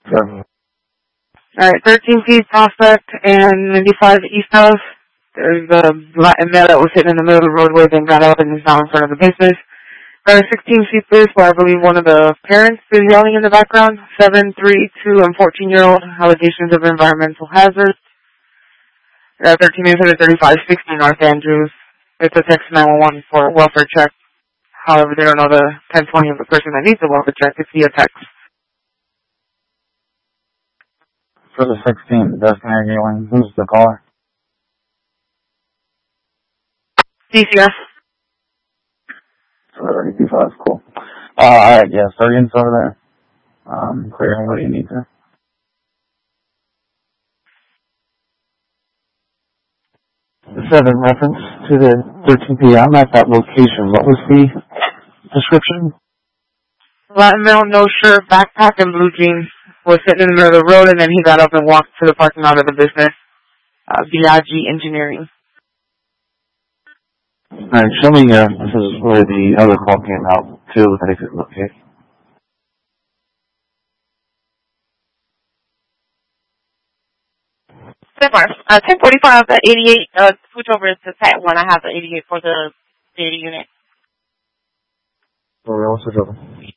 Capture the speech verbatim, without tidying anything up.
Seven. Alright, thirteen feet prospect and ninety-five east of. There's a Latin male that was sitting in the middle of the roadway, then got up and is now in front of the business. Uh, sixteen feet this, where I believe one of the parents is yelling in the background. seven, three, two, and fourteen-year-old allegations of environmental hazards. Uh, thirteen eight thirty-five sixty North Andrews. It's a text nine one one for a welfare check. However, they don't know the ten twenty of the person that needs the welfare check. It's via text. For the sixteenth, designated yelling. Who's the caller? D C S. thirty-five, cool. Uh, alright, yeah, Sergeant's over there. Um, clearing what do you need to? Seven, reference to the thirteen p.m. at that location. What was the description? Latin male, no shirt, backpack, and blue jeans. Was sitting in the middle of the road, and then he got up and walked to the parking lot of the business. Uh, Biagi Engineering. Alright, show me, uh, this is where the other call came out, too, that I could locate. Uh, ten forty-five, uh, eighty-eight, uh, switch over to T A T one. I have the eighty-eight for the data unit. Oh, we'll switch over.